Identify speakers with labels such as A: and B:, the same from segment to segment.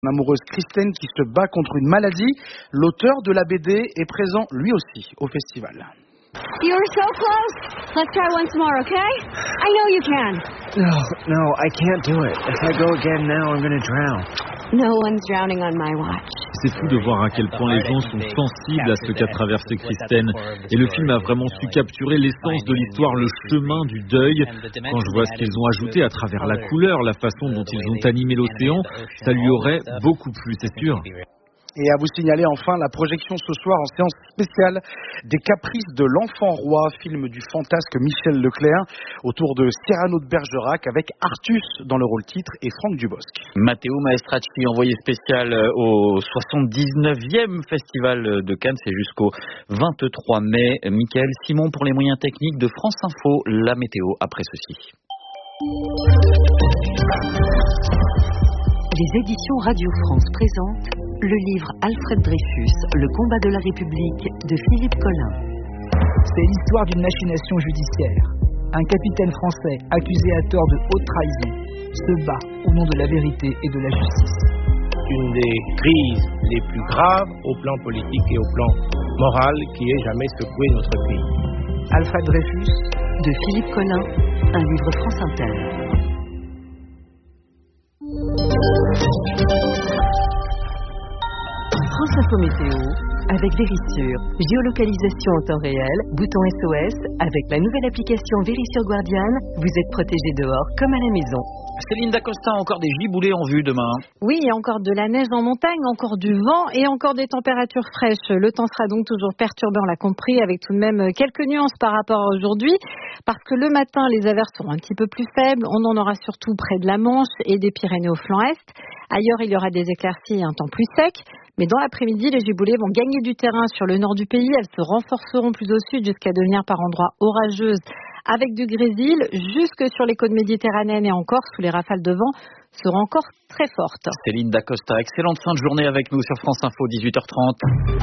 A: L'amoureuse Kristen qui se bat contre une maladie. L'auteur de la BD est présent lui aussi au festival.
B: You were so close. Let's try once more, okay? I know you can.
C: No, I can't do it. If I go again now, I'm going to drown.
B: No one's drowning on my watch.
D: C'est fou de voir à quel point les gens sont sensibles à ce qu'a traversé Kristen. Et le film a vraiment su capturer l'essence de l'histoire, le chemin du deuil. Quand je vois ce qu'ils ont ajouté à travers la couleur, la façon dont ils ont animé l'océan, ça lui aurait beaucoup plu, c'est sûr.
A: Et à vous signaler enfin la projection ce soir en séance spéciale des Caprices de l'Enfant Roi, film du fantasque Michel Leclerc, autour de Cyrano de Bergerac avec Artus dans le rôle titre et Franck Dubosc.
E: Matteo Maestracci, envoyé spécial au 79e Festival de Cannes, c'est jusqu'au 23 mai. Mickaël Simon pour les moyens techniques de France Info, la météo après ceci.
F: Les éditions Radio France présentent le livre Alfred Dreyfus, Le combat de la République de Philippe Collin.
G: C'est l'histoire d'une machination judiciaire. Un capitaine français accusé à tort de haute trahison se bat au nom de la vérité et de la justice.
H: Une des crises les plus graves au plan politique et au plan moral qui ait jamais secoué notre pays.
G: Alfred Dreyfus
F: de Philippe Collin, un livre France Inter. France Info Météo, avec Vérissure, géolocalisation en temps réel, bouton SOS, avec la nouvelle application Vérissure Guardian, vous êtes protégé dehors comme à la maison.
E: Céline Dacosta, encore des giboulées en vue demain.
I: Oui, il y a encore de la neige en montagne, encore du vent et encore des températures fraîches. Le temps sera donc toujours perturbé, on l'a compris, avec tout de même quelques nuances par rapport à aujourd'hui. Parce que le matin, les averses seront un petit peu plus faibles. On en aura surtout près de la Manche et des Pyrénées au flanc est. Ailleurs, il y aura des éclaircies et un temps plus sec. Mais dans l'après-midi, les giboulées vont gagner du terrain sur le nord du pays. Elles se renforceront plus au sud jusqu'à devenir par endroits orageuses avec du grésil. Jusque sur les côtes méditerranéennes et en Corse, où les rafales de vent seront encore très fortes.
E: Céline Dacosta, excellente fin de journée avec nous sur France Info, 18h30.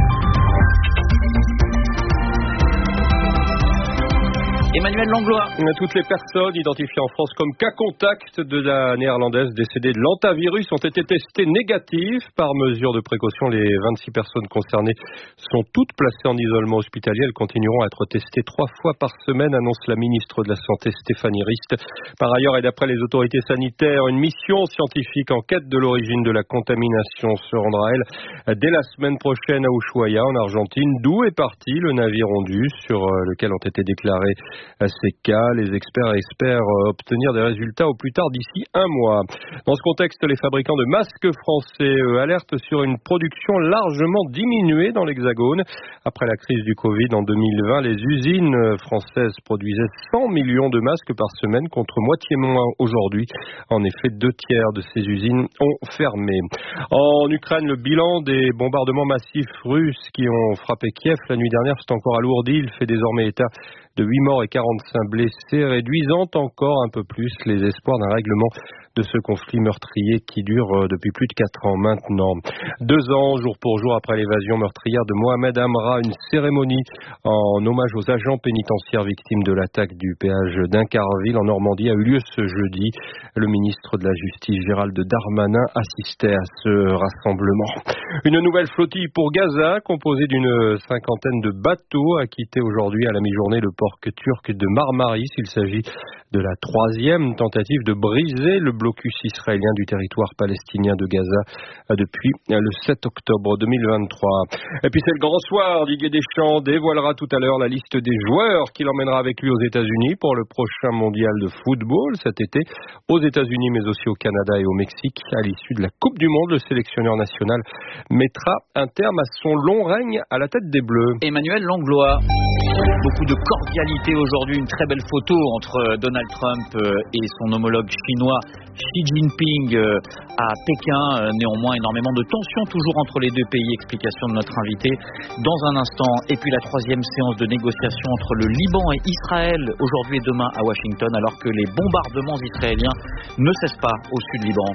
E: Emmanuel Langlois.
J: Toutes les personnes identifiées en France comme cas contact de la néerlandaise décédée de l'hantavirus ont été testées négatives. Par mesure de précaution, les 26 personnes concernées sont toutes placées en isolement hospitalier. Elles continueront à être testées 3 fois par semaine, annonce la ministre de la Santé Stéphanie Rist. Par ailleurs, et d'après les autorités sanitaires, une mission scientifique en quête de l'origine de la contamination se rendra, elle, dès la semaine prochaine à Ushuaia, en Argentine, d'où est parti le navire Ondu, sur lequel ont été déclarés ces cas. Les experts espèrent obtenir des résultats au plus tard d'ici 1 mois. Dans ce contexte, les fabricants de masques français alertent sur une production largement diminuée dans l'Hexagone. Après la crise du Covid en 2020, les usines françaises produisaient 100 millions de masques par semaine contre moitié moins aujourd'hui. En effet, 2/3 de ces usines ont fermé. En Ukraine, le bilan des bombardements massifs russes qui ont frappé Kiev la nuit dernière s'est encore alourdi. Il fait désormais état de 8 morts et 45 blessés, réduisant encore un peu plus les espoirs d'un règlement de ce conflit meurtrier qui dure depuis plus de 4 ans maintenant. 2 ans, jour pour jour, après l'évasion meurtrière de Mohamed Amra, une cérémonie en hommage aux agents pénitentiaires victimes de l'attaque du péage d'Incarville en Normandie a eu lieu ce jeudi. Le ministre de la Justice, Gérald Darmanin, assistait à ce rassemblement. Une nouvelle flottille pour Gaza, composée d'une 50aine de bateaux, a quitté aujourd'hui à la mi-journée le port turc de Marmaris. Il s'agit de la 3e tentative de briser le blocus israélien du territoire palestinien de Gaza depuis le 7 octobre 2023. Et puis c'est le grand soir. Didier Deschamps dévoilera tout à l'heure la liste des joueurs qu'il emmènera avec lui aux États-Unis pour le prochain mondial de football cet été aux États-Unis mais aussi au Canada et au Mexique. À l'issue de la Coupe du Monde, le sélectionneur national mettra un terme à son long règne à la tête des Bleus.
E: Emmanuel Langlois. Beaucoup de cordialité aujourd'hui, une très belle photo entre Donald Trump et son homologue chinois Xi Jinping à Pékin. Néanmoins, énormément de tensions toujours entre les deux pays. Explication de notre invité dans un instant. Et puis la 3e séance de négociation entre le Liban et Israël aujourd'hui et demain à Washington, alors que les bombardements israéliens ne cessent pas au sud Liban.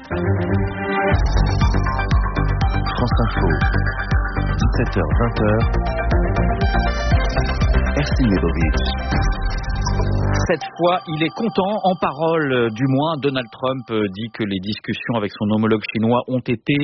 K: France Info, 17h-20h.
E: Cette fois, il est content, en parole du moins. Donald Trump dit que les discussions avec son homologue chinois ont été